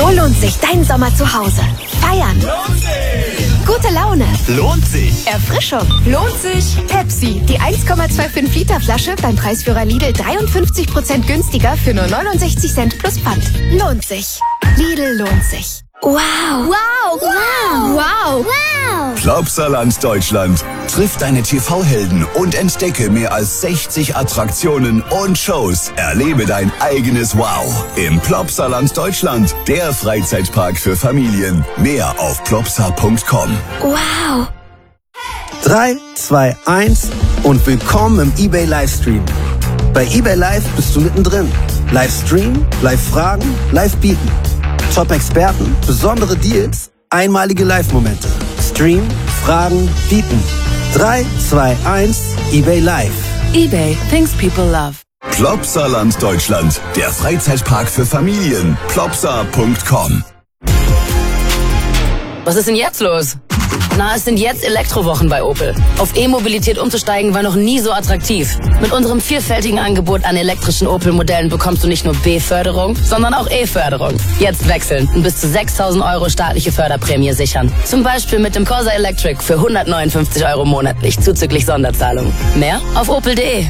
So lohnt sich dein Sommer zu Hause. Feiern. Lohnt sich. Gute Laune. Lohnt sich. Erfrischung. Lohnt sich. Pepsi, die 1,25 Liter Flasche beim Preisführer Lidl 53% günstiger für nur 69 Cent plus Pfand. Lohnt sich. Lidl lohnt sich. Wow. Wow. Wow. Wow. Wow. Plopsaland Deutschland. Triff deine TV-Helden und entdecke mehr als 60 Attraktionen und Shows. Erlebe dein eigenes Wow im Plopsaland Deutschland. Der Freizeitpark für Familien. Mehr auf plopsa.com. Wow. 3, 2, 1 und willkommen im eBay Livestream. Bei eBay Live bist du mittendrin. Livestream, Live-Fragen, Live-Bieten. Top-Experten, besondere Deals, einmalige Live-Momente. Stream, Fragen, Bieten. 3, 2, 1, eBay Live. eBay, things people love. Plopsaland Deutschland. Der Freizeitpark für Familien. plopsa.com. Was ist denn jetzt los? Na, es sind jetzt Elektrowochen bei Opel. Auf E-Mobilität umzusteigen war noch nie so attraktiv. Mit unserem vielfältigen Angebot an elektrischen Opel-Modellen bekommst du nicht nur B-Förderung, sondern auch E-Förderung. Jetzt wechseln und bis zu 6.000 € staatliche Förderprämie sichern. Zum Beispiel mit dem Corsa Electric für 159 € monatlich, zuzüglich Sonderzahlung. Mehr auf opel.de.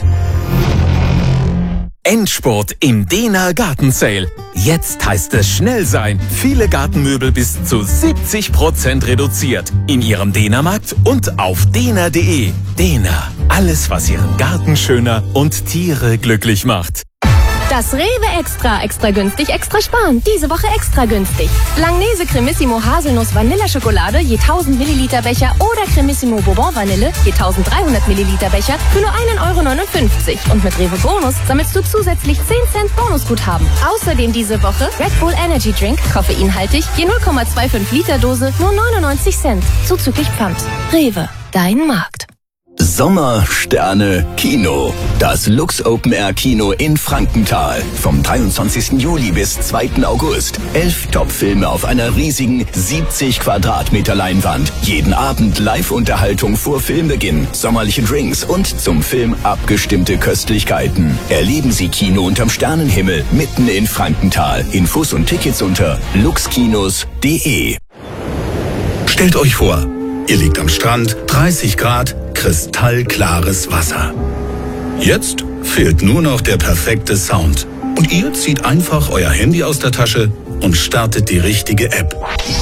Endspurt im Dehner Gartensale. Jetzt heißt es schnell sein. Viele Gartenmöbel bis zu 70% reduziert. In Ihrem Dehnermarkt und auf dehner.de. Dehner. Alles, was Ihren Garten schöner und Tiere glücklich macht. Das Rewe Extra günstig, extra sparen. Diese Woche extra günstig. Langnese Cremissimo Haselnuss Vanilleschokolade je 1000 Milliliter Becher oder Cremissimo Bourbon Vanille je 1300 Milliliter Becher für nur 1,59 €. Und mit Rewe Bonus sammelst du zusätzlich 10 Cent Bonusguthaben. Außerdem diese Woche Red Bull Energy Drink, koffeinhaltig, je 0,25 Liter Dose, nur 99 Cent. Zuzüglich Pfand. Rewe, dein Markt. Sommersterne Kino. Das Lux Open Air Kino in Frankenthal. Vom 23. Juli bis 2. August. 11 Top-Filme auf einer riesigen 70 Quadratmeter Leinwand. Jeden Abend Live-Unterhaltung vor Filmbeginn, sommerliche Drinks und zum Film abgestimmte Köstlichkeiten. Erleben Sie Kino unterm Sternenhimmel mitten in Frankenthal. Infos und Tickets unter luxkinos.de. Stellt euch vor, ihr liegt am Strand, 30 Grad, kristallklares Wasser. Jetzt fehlt nur noch der perfekte Sound. Und ihr zieht einfach euer Handy aus der Tasche und startet die richtige App.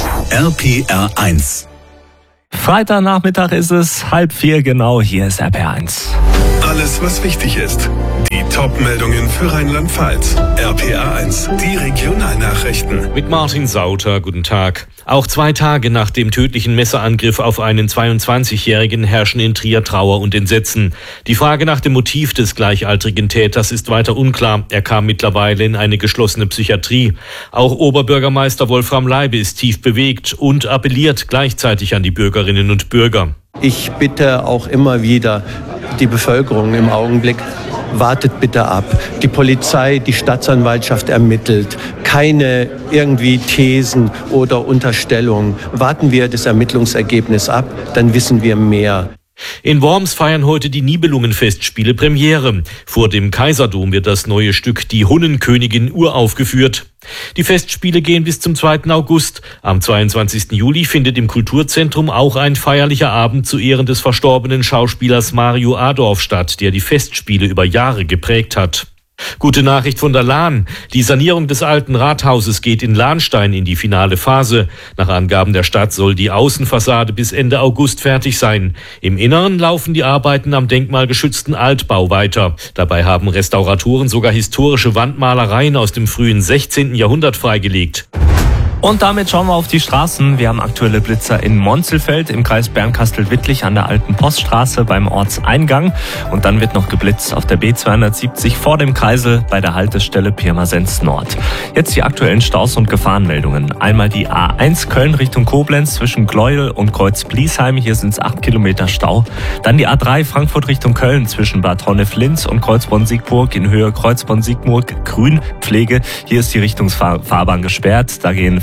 RPR1. Freitagnachmittag ist es, 3:30 genau, hier ist RPR1. Alles, was wichtig ist. Die Top-Meldungen für Rheinland-Pfalz. RPR1, die Regionalnachrichten. Mit Martin Sauter, guten Tag. Auch 2 Tage nach dem tödlichen Messerangriff auf einen 22-Jährigen herrschen in Trier Trauer und Entsetzen. Die Frage nach dem Motiv des gleichaltrigen Täters ist weiter unklar. Er kam mittlerweile in eine geschlossene Psychiatrie. Auch Oberbürgermeister Wolfram Leibe ist tief bewegt und appelliert gleichzeitig an die Bürgerinnen und Bürger. Ich bitte auch immer wieder die Bevölkerung im Augenblick, wartet bitte ab. Die Polizei, die Staatsanwaltschaft ermittelt. Keine irgendwie Thesen oder Unterstellungen. Warten wir das Ermittlungsergebnis ab, dann wissen wir mehr. In Worms feiern heute die Nibelungenfestspiele Premiere. Vor dem Kaiserdom wird das neue Stück Die Hunnenkönigin uraufgeführt. Die Festspiele gehen bis zum 2. August. Am 22. Juli findet im Kulturzentrum auch ein feierlicher Abend zu Ehren des verstorbenen Schauspielers Mario Adorf statt, der die Festspiele über Jahre geprägt hat. Gute Nachricht von der Lahn. Die Sanierung des alten Rathauses geht in Lahnstein in die finale Phase. Nach Angaben der Stadt soll die Außenfassade bis Ende August fertig sein. Im Inneren laufen die Arbeiten am denkmalgeschützten Altbau weiter. Dabei haben Restauratoren sogar historische Wandmalereien aus dem frühen 16. Jahrhundert freigelegt. Und damit schauen wir auf die Straßen. Wir haben aktuelle Blitzer in Monzelfeld im Kreis Bernkastel-Wittlich an der Alten Poststraße beim Ortseingang. Und dann wird noch geblitzt auf der B270 vor dem Kreisel bei der Haltestelle Pirmasens Nord. Jetzt die aktuellen Staus und Gefahrenmeldungen. Einmal die A1 Köln Richtung Koblenz zwischen Gleuel und Kreuz-Bliesheim. Hier sind es 8 Kilometer Stau. Dann die A3 Frankfurt Richtung Köln zwischen Bad Honnef-Linz und Kreuzborn-Siegburg in Höhe Kreuzborn-Siegburg Grünpflege. Hier ist die Richtungsfahrbahn gesperrt. Da gehen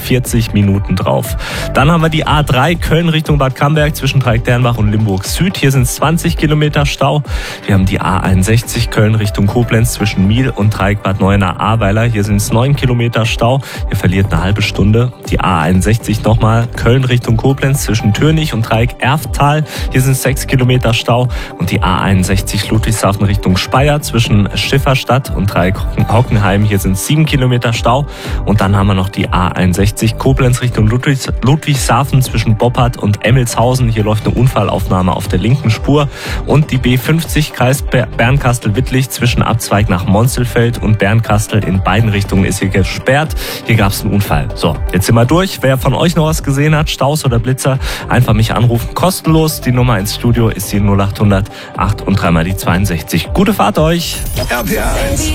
40 Minuten drauf. Dann haben wir die A3 Köln Richtung Bad Camberg zwischen Dreieck-Dernbach und Limburg Süd. Hier sind es 20 Kilometer Stau. Wir haben die A61 Köln Richtung Koblenz zwischen Miel und Dreieck Bad Neuenahr-Ahrweiler. Hier sind es 9 Kilometer Stau. Ihr verliert eine halbe Stunde. Die A61 nochmal Köln Richtung Koblenz zwischen Türnich und Dreieck Erftal. Hier sind es 6 Kilometer Stau. Und die A61 Ludwigshafen Richtung Speyer zwischen Schifferstadt und Dreieck Hockenheim. Hier sind es 7 Kilometer Stau. Und dann haben wir noch die A61 Koblenz Richtung Ludwigshafen zwischen Boppard und Emmelshausen. Hier läuft eine Unfallaufnahme auf der linken Spur. Und die B50 Kreis Bernkastel-Wittlich zwischen Abzweig nach Monzelfeld und Bernkastel in beiden Richtungen ist hier gesperrt. Hier gab es einen Unfall. So, jetzt sind wir durch. Wer von euch noch was gesehen hat, Staus oder Blitzer, einfach mich anrufen. Kostenlos. Die Nummer ins Studio ist die 0800 8 und 3 mal die 62. Gute Fahrt euch. RPA 1.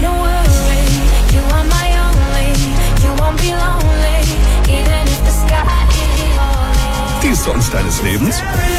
Die Songs deines Lebens?